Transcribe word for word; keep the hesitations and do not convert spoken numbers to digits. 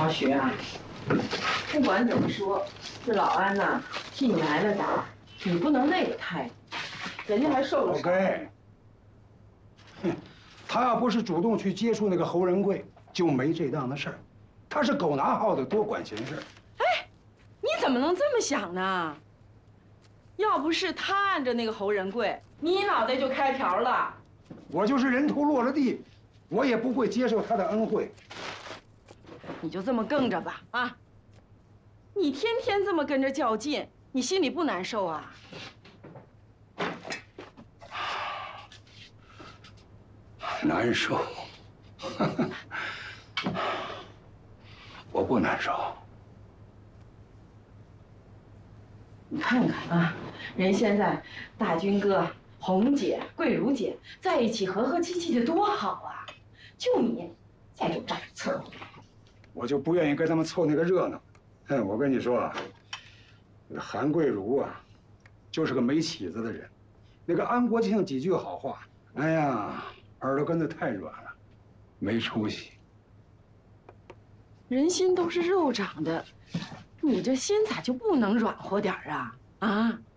好学啊！不管怎么说，这老安呐，替你挨了打，你不能那个态度，人家还受了伤。 OK。哼，他要不是主动去接触那个侯仁贵，就没这档子事儿。他是狗拿耗子，多管闲事。 哎，你怎么能这么想呢？要不是他按着那个侯仁贵，你脑袋就开瓢了。 我就是人头落了地，我也不会接受他的恩惠。 你就这么梗着吧，啊！你天天这么跟着较劲，你心里不难受啊？ 难受，我不难受。 你看看啊，人现在大军哥、红姐、桂如姐在一起和和气气的多好啊！就你在这站着凑合。 我就不愿意跟他们凑那个热闹。哼，我跟你说啊，那个韩桂如啊，就是个没起子的人。那个安国庆几句好话，哎呀，耳朵根子太软了，没出息。 人心都是肉长的，你这心咋就不能软和点啊？啊！